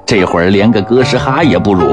这会儿连个哥斯哈也不如。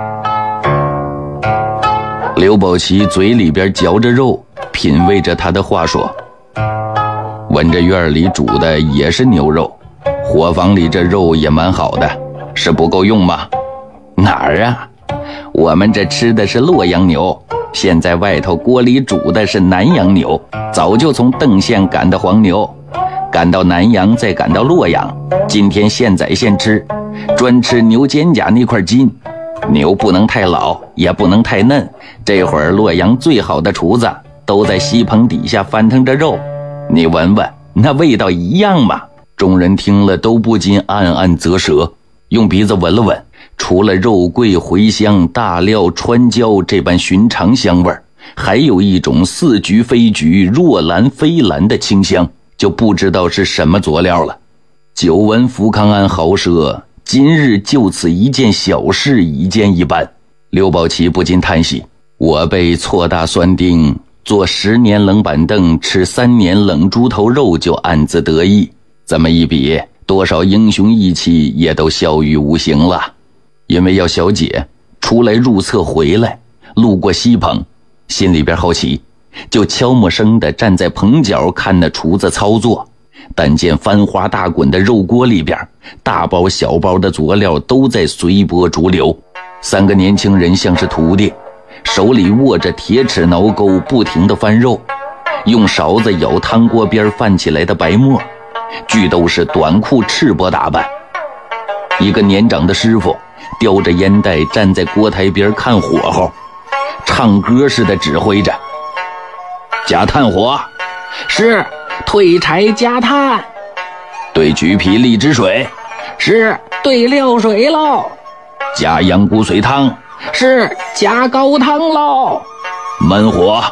刘宝奇嘴里边嚼着肉，品味着他的话说：闻着院里煮的也是牛肉，伙房里这肉也蛮好的，是不够用吗？哪儿啊，我们这吃的是洛阳牛，现在外头锅里煮的是南阳牛，早就从邓县赶的黄牛，赶到南阳再赶到洛阳，今天现宰现吃，专吃牛肩胛那块筋。牛不能太老，也不能太嫩，这会儿洛阳最好的厨子都在锡棚底下翻腾着肉，你闻闻，那味道一样吗？众人听了都不禁暗暗啧舌，用鼻子闻了闻，除了肉桂、茴香、大料、川椒这般寻常香味，还有一种似菊非菊、若兰非兰的清香，就不知道是什么佐料了。久闻福康安豪奢，今日就此一件小事，一件一般。刘宝奇不禁叹息：我被错大酸丁，坐10年冷板凳，吃3年冷猪头肉，就暗自得意。这么一比，多少英雄义气也都消于无形了。因为要小姐出来入厕回来，路过锡棚，心里边好奇，就悄没声地站在棚角看那厨子操作。但见翻花大滚的肉锅里边，大包小包的佐料都在随波逐流。3个年轻人像是徒弟，手里握着铁齿挠钩，不停地翻肉，用勺子舀汤锅边泛起来的白沫，俱都是短裤赤膊打扮。一个年长的师傅叼着烟袋站在锅台边看火候，唱歌似的指挥着：加炭火，是；退柴加炭，兑橘皮荔枝水，是；兑料水喽，加羊骨髓汤，是；加高汤喽，焖火。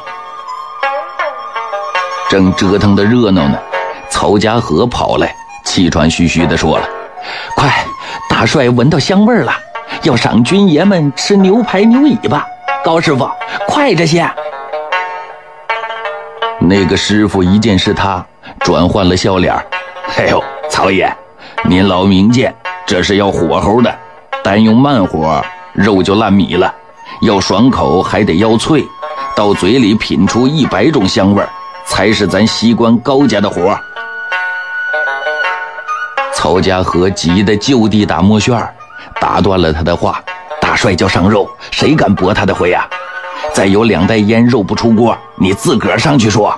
正折腾的热闹呢，曹家和跑来，气喘吁吁地说了：快，大帅闻到香味了，要赏军爷们吃牛排牛尾巴，高师傅快着些。那个师傅一见是他，转换了笑脸：哎呦，曹爷，您老明鉴，这是要火候的，单用慢火肉就烂米了，要爽口还得要脆，到嘴里品出100种香味，才是咱西关高家的活。曹家和急得就地打墨旋，打断了他的话：大帅叫上肉，谁敢驳他的回啊？再有2袋烟肉不出锅，你自个儿上去说。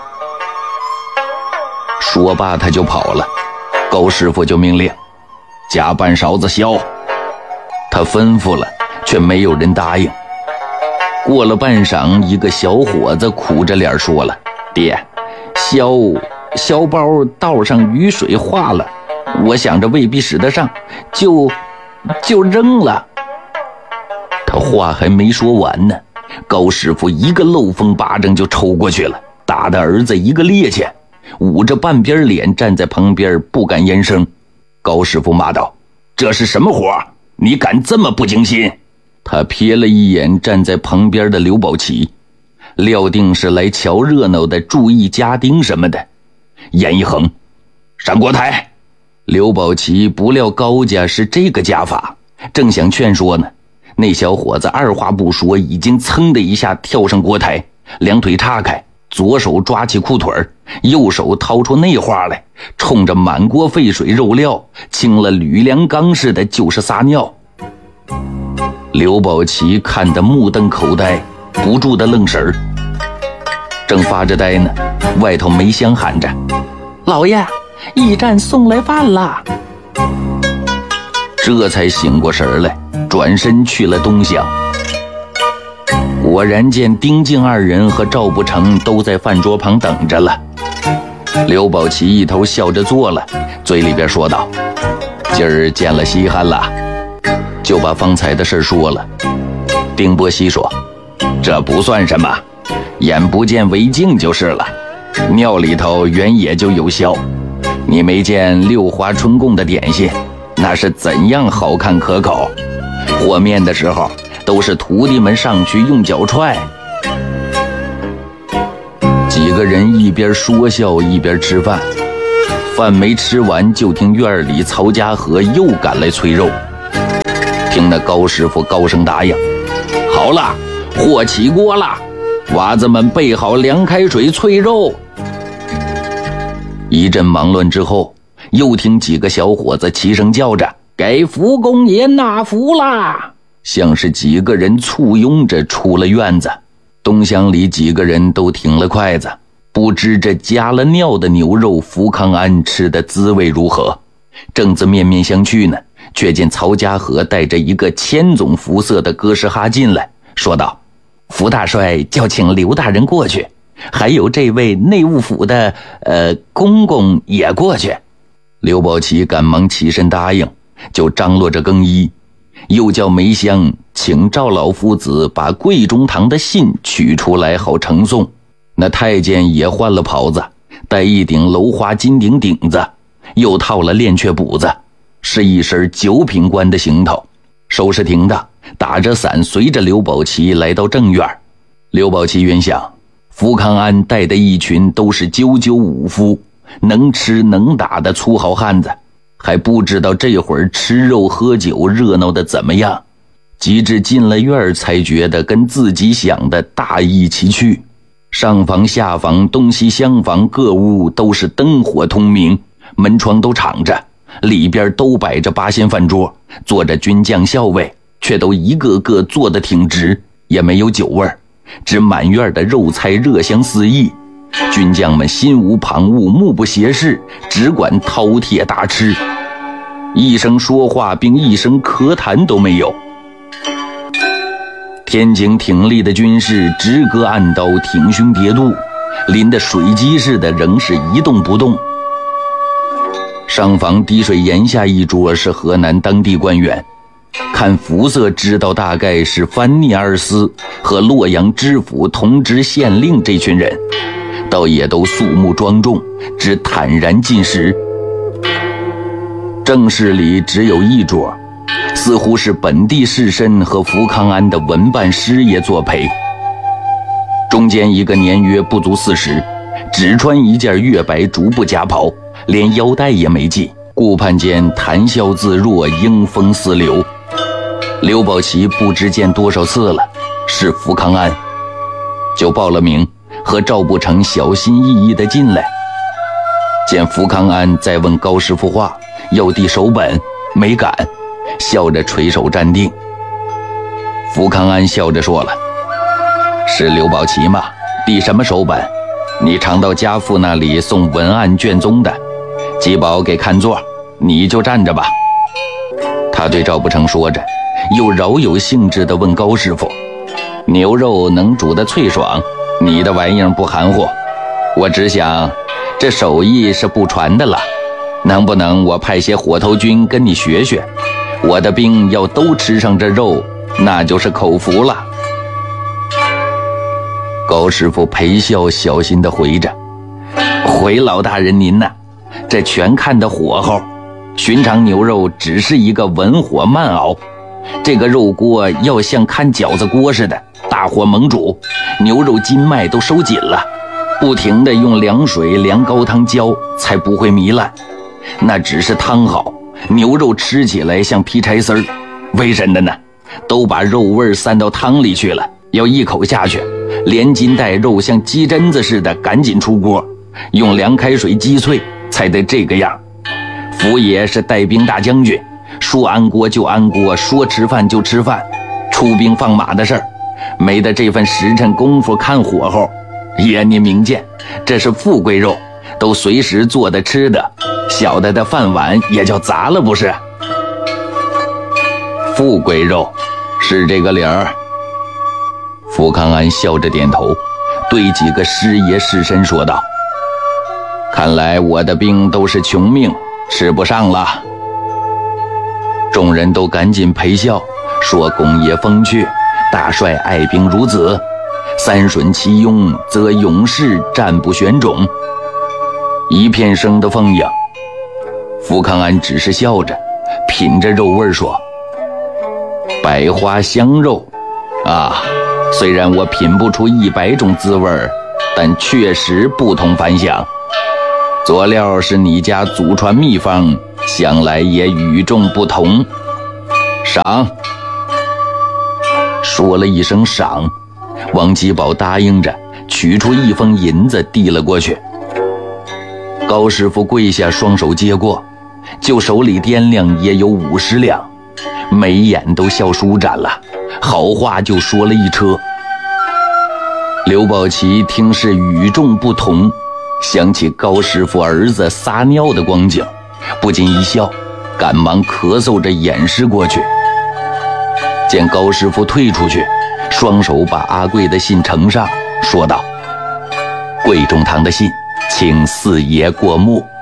说罢他就跑了。高师傅就命令：加半勺子硝。他吩咐了，却没有人答应。过了半晌，一个小伙子苦着脸说了：爹，硝包倒上雨水化了，我想着未必使得上，就扔了。他话还没说完呢，高师傅一个漏风巴掌就抽过去了，打得儿子一个趔趄，捂着半边脸站在旁边不敢言声。高师傅骂道：这是什么活？你敢这么不经心？他瞥了一眼站在旁边的刘宝奇，料定是来瞧热闹的，注意家丁什么的，眼一横：上锅台。刘宝奇不料高家是这个家法，正想劝说呢，那小伙子二话不说，已经噌的一下跳上锅台，两腿岔开，左手抓起裤腿，右手掏出内花来，冲着满锅沸水肉料清了吕梁缸似的就是撒尿。刘宝奇看得目瞪口呆，不住的愣神儿。正发着呆呢，外头梅香喊着：老爷，驿站送来饭了。这才醒过神来，转身去了东厢。果然见丁静二人和赵不成都在饭桌旁等着了。刘宝奇一头笑着坐了，嘴里边说道：今儿见了稀罕了，就把方才的事说了。丁伯熙说：这不算什么，眼不见为净就是了，尿里头原也就有硝。你没见六花春供的点心，那是怎样好看可口，和面的时候都是徒弟们上去用脚踹。几个人一边说笑一边吃饭，饭没吃完，就听院里曹家和又赶来催肉。 听那高师傅高声答应：“好了，货起锅了，娃子们备好凉开水淬肉。”一阵忙乱之后，又听几个小伙子齐声叫着：“给福公爷纳福啦！”像是几个人簇拥着出了院子。东厢里几个人都停了筷子，不知这加了尿的牛肉福康安吃的滋味如何。正自面面相觑呢，却见曹家和带着一个千总服色的哥斯哈进来，说道：“福大帅叫请刘大人过去，还有这位内务府的公公也过去。”刘宝奇赶忙起身答应，就张罗着更衣，又叫梅香请赵老夫子把柜中堂的信取出来好呈送。那太监也换了袍子，戴一顶镂花金顶顶子，又套了链雀补子，是一身九品官的行头。收拾停当，打着伞随着刘宝奇来到正院。刘宝奇原想，福康安带的一群都是赳武夫，能吃能打的粗豪汉子，还不知道这会儿吃肉喝酒热闹的怎么样。及至进了院才觉得跟自己想的大异其趣。上房下房东西厢房各屋都是灯火通明，门窗都敞着，里边都摆着八仙饭桌，坐着军将校尉，却都一个个坐得挺直，也没有酒味儿，只满院的肉菜热香四溢。军将们心无旁骛，目不斜视，只管饕餮大吃，一声说话并一声咳痰都没有。天井挺立的军士直戈暗刀，挺胸叠肚，淋得水鸡似的，仍是一动不动。上房滴水檐下一桌是河南当地官员，看肤色知道大概是藩聂二司和洛阳知府同知县令这群人，倒也都肃穆庄重，只坦然进食。正室里只有一桌，似乎是本地士绅和福康安的文办师爷作陪。中间一个年约不足40，只穿一件月白竹布夹袍，连腰带也没系，顾盼间谈笑自若，英风似流。刘宝奇不知见多少次了，是福康安，就报了名，和赵不成小心翼翼地进来。见福康安在问高师傅话，要递手本，没敢，笑着垂手站定。福康安笑着说了：“是刘宝奇吗？递什么手本？你常到家父那里送文案卷宗的，吉宝给看座，你就站着吧。”他对赵不成说着，又饶有兴致地问高师傅：“牛肉能煮得脆爽，你的玩意儿不含糊，我只想这手艺是不传的了，能不能我派些火头军跟你学学？我的兵要都吃上这肉，那就是口福了。”高师傅陪笑小心地回着：“回老大人您呐，这全看得火候。寻常牛肉只是一个文火慢熬，这个肉锅要像看饺子锅似的，大火猛煮，牛肉筋脉都收紧了，不停地用凉水凉高汤浇，才不会糜烂。那只是汤好，牛肉吃起来像劈柴丝儿，为什么呢？都把肉味散到汤里去了，要一口下去，连筋带肉像鸡胗子似的赶紧出锅，用凉开水击脆，才得这个样。福爷是带兵大将军，说安锅就安锅，说吃饭就吃饭，出兵放马的事儿，没得这份时辰功夫看火候。爷您明鉴，这是富贵肉，都随时做的吃的，小的饭碗也叫砸了不是？富贵肉是这个理儿。福康安笑着点头，对几个师爷士绅说道：“看来我的兵都是穷命，吃不上了。”众人都赶紧陪笑，说公爷风趣，大帅爱兵如子，三顺其庸，则勇士战不选种。一片声的奉迎。福康安只是笑着，品着肉味说：“百花香肉啊，虽然我品不出100种滋味，但确实不同凡响。佐料是你家祖传秘方，想来也与众不同。赏。” 说了一声赏，王吉宝答应着，取出一封银子递了过去。高师傅跪下，双手接过，就手里掂量也有50两，眉眼都笑舒展了，好话就说了一车。刘宝奇听是与众不同，想起高师傅儿子撒尿的光景，不禁一笑，赶忙咳嗽着掩饰过去。见高师傅退出去，双手把阿贵的信呈上，说道：“贵中堂的信，请四爷过目。”